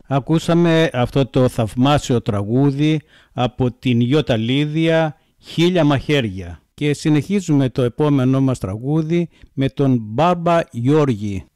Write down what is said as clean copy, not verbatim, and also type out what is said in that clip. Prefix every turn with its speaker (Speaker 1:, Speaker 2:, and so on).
Speaker 1: Ακούσαμε αυτό το θαυμάσιο τραγούδι από την Ιώτα Λίδια, «Χίλια μαχαίρια». Και συνεχίζουμε το επόμενό μας τραγούδι με τον Μπάρμπα Γιώργη.